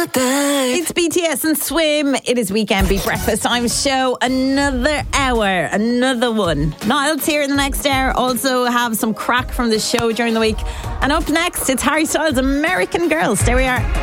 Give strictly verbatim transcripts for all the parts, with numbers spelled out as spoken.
holiday. It's B T S and Swim. It is Weekend Beat Breakfast. I'm Show. Another hour, another one. Niall's here in the next hour. Also have some crack from the show during the week. And up next, it's Harry Styles' American Girl. There we are.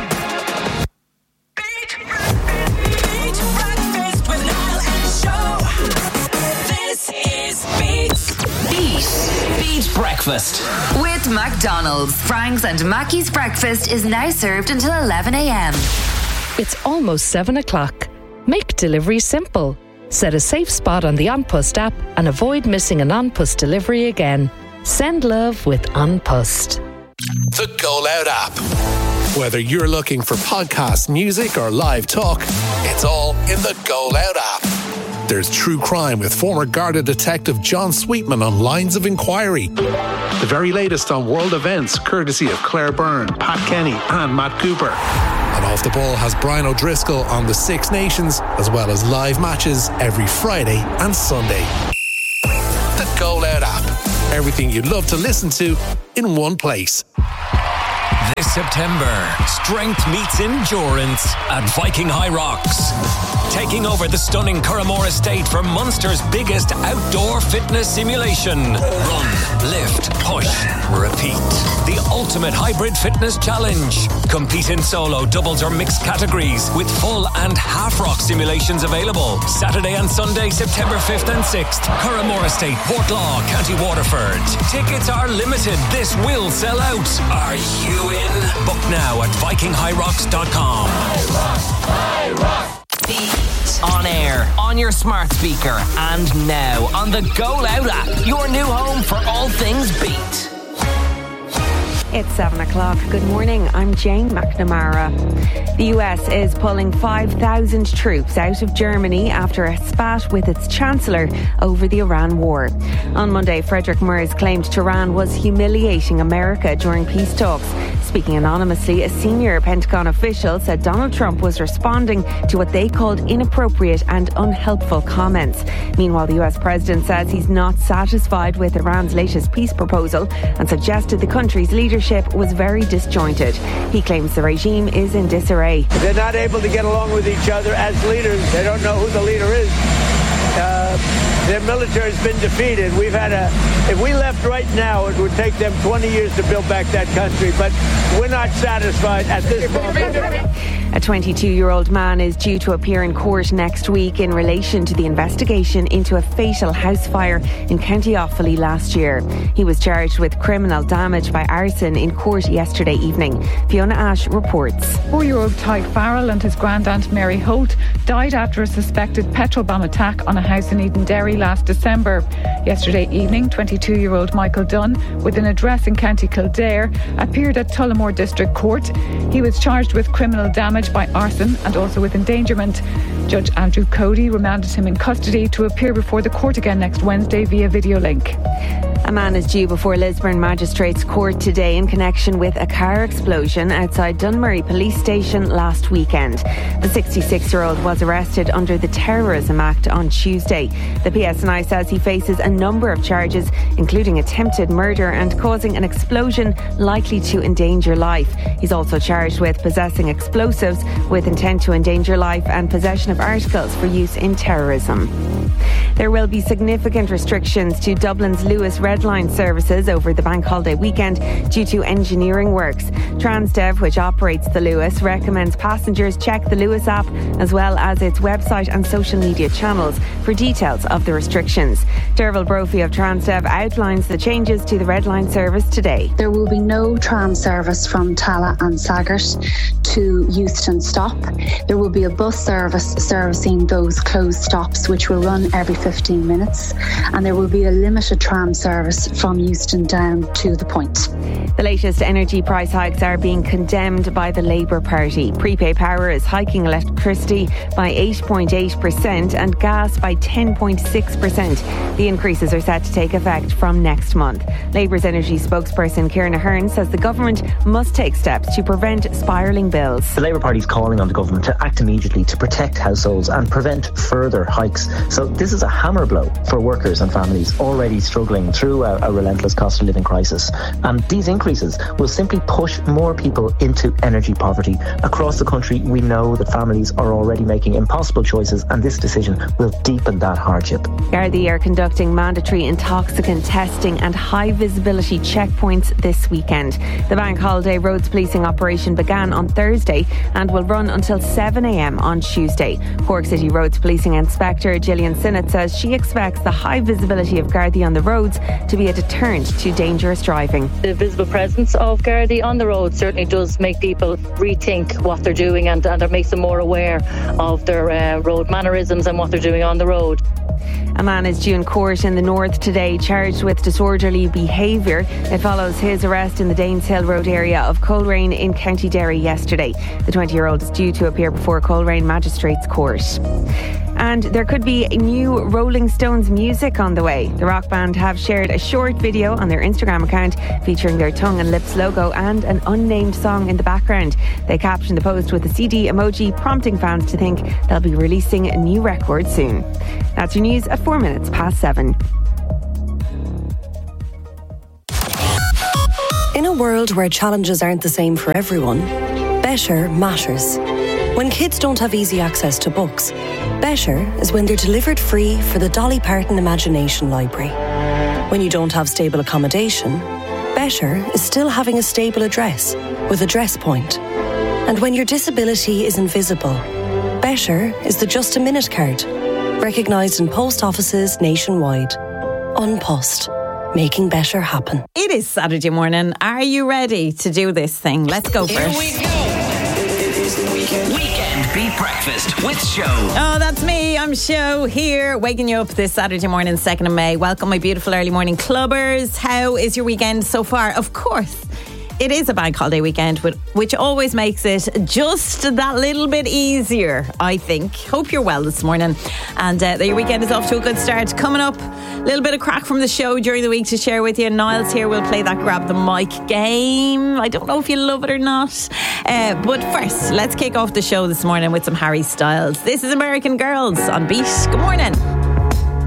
Beat Breakfast With McDonald's. Frank's and Mackey's breakfast is now served until eleven a.m. It's almost seven o'clock. Make delivery simple. Set a safe spot on the OnPost app and avoid missing an OnPost delivery again. Send love with OnPost. The Go Loud app. Whether you're looking for podcast, music or live talk, it's all in the Go Loud app. There's true crime with former Garda detective John Sweetman on Lines of Inquiry. The very latest on world events, courtesy of Claire Byrne, Pat Kenny and Matt Cooper. And Off the Ball has Brian O'Driscoll on the Six Nations, as well as live matches every Friday and Sunday. The Go Loud app. Everything you'd love to listen to in one place. this September. Strength meets endurance at Viking High Rocks. Taking over the stunning Curramore Estate for Munster's biggest outdoor fitness simulation. Run, lift, push, repeat. The ultimate hybrid fitness challenge. Compete in solo, doubles or mixed categories with full and half rock simulations available. Saturday and Sunday, September fifth and sixth. Curramore Estate, Portlaw, County Waterford. Tickets are limited. This will sell out. Are you in? Book now at viking high rocks dot com. High Rock, High Rock. Beat. On air, on your smart speaker, and now on the Go Loud app. Your new home for all things Beat. It's seven o'clock. Good morning. I'm Jane McNamara. The U S is pulling five thousand troops out of Germany after a spat with its chancellor over the Iran war. On Monday, Frederick Merz claimed Tehran was humiliating America during peace talks. Speaking anonymously, a senior Pentagon official said Donald Trump was responding to what they called inappropriate and unhelpful comments. Meanwhile, the U S president says he's not satisfied with Iran's latest peace proposal and suggested the country's leadership was very disjointed. He claims the regime is in disarray. They're not able to get along with each other as leaders. They don't know who the leader is. Uh, their military has been defeated. We've had a, if we left right now, it would take them twenty years to build back that country, but we're not satisfied at this moment. A twenty-two-year-old man is due to appear in court next week in relation to the investigation into a fatal house fire in County Offaly last year. He was charged with criminal damage by arson in court yesterday evening. Fiona Ash reports. Four-year-old Tyke Farrell and his grandaunt Mary Holt died after a suspected petrol bomb attack on a house in Edenderry last December. Yesterday evening, twenty-two-year-old Michael Dunn, with an address in County Kildare, appeared at Tullamore District Court. He was charged with criminal damage by arson and also with endangerment. Judge Andrew Cody remanded him in custody to appear before the court again next Wednesday via video link. A man is due before Lisburn Magistrates Court today in connection with a car explosion outside Dunmurry Police Station last weekend. The sixty-six-year-old was arrested under the Terrorism Act on Tuesday. The P S N I says he faces a number of charges, including attempted murder and causing an explosion likely to endanger life. He's also charged with possessing explosives with intent to endanger life and possession of articles for use in terrorism. There will be significant restrictions to Dublin's Luas Red Line services over the bank holiday weekend due to engineering works. Transdev, which operates the Luas, recommends passengers check the Luas app as well as its website and social media channels for details of the restrictions. Derval Brophy of Transdev outlines the changes to the Red Line service today. There will be no tram service from Tala and Saggart to Euston Stop. There will be a bus service servicing those closed stops, which will run every fifteen minutes, and there will be a limited tram service from Euston down to the point. The latest energy price hikes are being condemned by the Labour Party. Prepay Power is hiking electricity by eight point eight percent and gas by ten point six percent. The increases are set to take effect from next month. Labour's energy spokesperson Kieran Ahern says the government must take steps to prevent spiralling bills. bills. The Labour Party is calling on the government to act immediately to protect households and prevent further hikes. So this is a hammer blow for workers and families already struggling through a, a relentless cost of living crisis. And these increases will simply push more people into energy poverty. Across the country, we know that families are already making impossible choices, and this decision will deepen that hardship. Gardaí are conducting mandatory intoxicant testing and high visibility checkpoints this weekend. The bank holiday roads policing operation began on Thursday and will run until seven a m on Tuesday. Cork City Roads Policing Inspector Gillian Sinnott says she expects the high visibility of Gardaí on the roads to be a deterrent to dangerous driving. The visible presence of Gardaí on the road certainly does make people rethink what they're doing, and, and it makes them more aware of their uh, road mannerisms and what they're doing on the road. A man is due in court in the north today, charged with disorderly behaviour. It follows his arrest in the Daneshill Road area of Coleraine in County Derry yesterday. The twenty-year-old is due to appear before Coleraine Magistrates Court. And there could be new Rolling Stones music on the way. The rock band have shared a short video on their Instagram account featuring their tongue and lips logo and an unnamed song in the background. They captioned the post with a C D emoji, prompting fans to think they'll be releasing a new record soon. That's your news at four minutes past seven. In a world where challenges aren't the same for everyone, better matters. When kids don't have easy access to books, better is when they're delivered free for the Dolly Parton Imagination Library. When you don't have stable accommodation, better is still having a stable address with Address Point. And when your disability is invisible, better is the Just a Minute card, recognised in post offices nationwide. An Post, making better happen. It is Saturday morning. Are you ready to do this thing? Let's go Here first. we go. It is the weekend. Weekend Beat Breakfast with Show. Oh, that's me. I'm Show here, waking you up this Saturday morning, second of May. Welcome, my beautiful early morning clubbers. How is your weekend so far? Of course, it is a bank holiday weekend, which always makes it just that little bit easier, I think. Hope you're well this morning and uh, that your weekend is off to a good start. Coming up, a little bit of crack from the show during the week to share with you. Niall's here. We'll play that Grab the Mic game. I don't know if you love it or not. Uh, but first, let's kick off the show this morning with some Harry Styles. This is American Girls on Beat. Good morning.